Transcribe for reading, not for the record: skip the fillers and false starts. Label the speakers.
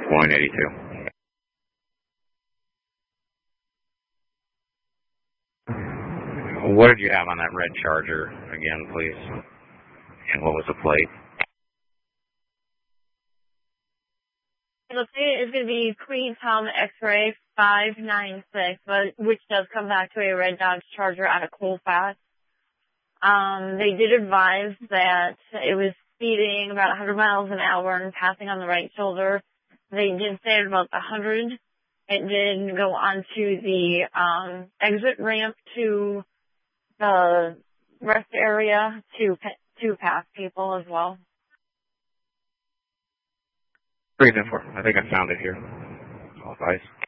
Speaker 1: Point 82. What did you have on that red Charger again, please? And what was the plate?
Speaker 2: The plate is going to be Queen Tom X-Ray 596, which does come back to a red Dodge Charger out of Colfax. They did advise that it was speeding about 100 miles an hour and passing on the right shoulder. They did say at about 100. It did go onto the exit ramp to the rest area to pass people as well.
Speaker 1: 304. I think I found it here. Off ice.